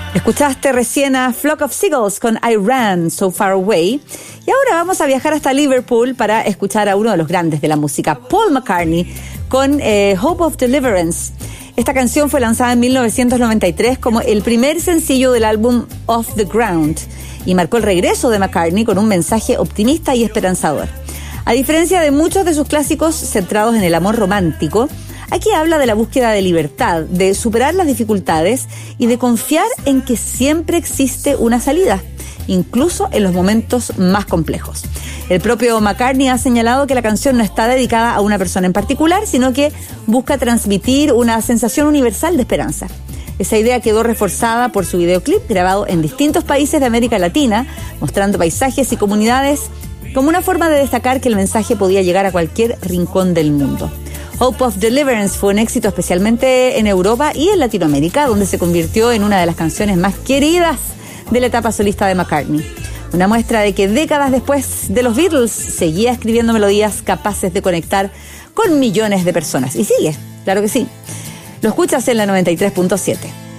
Escuchaste recién a Flock of Seagulls con I Ran So Far Away. Y ahora vamos a viajar hasta Liverpool para escuchar a uno de los grandes de la música, Paul McCartney, con Hope of Deliverance. Esta canción fue lanzada en 1993 como el primer sencillo del álbum Off the Ground y marcó el regreso de McCartney con un mensaje optimista y esperanzador. A diferencia de muchos de sus clásicos centrados en el amor romántico, aquí habla de la búsqueda de libertad, de superar las dificultades y de confiar en que siempre existe una salida, incluso en los momentos más complejos. El propio McCartney ha señalado que la canción no está dedicada a una persona en particular, sino que busca transmitir una sensación universal de esperanza. Esa idea quedó reforzada por su videoclip grabado en distintos países de América Latina, mostrando paisajes y comunidades como una forma de destacar que el mensaje podía llegar a cualquier rincón del mundo. Hope of Deliverance fue un éxito especialmente en Europa y en Latinoamérica, donde se convirtió en una de las canciones más queridas de la etapa solista de McCartney. Una muestra de que décadas después de los Beatles seguía escribiendo melodías capaces de conectar con millones de personas. Y sigue, claro que sí. Lo escuchas en la 93.7.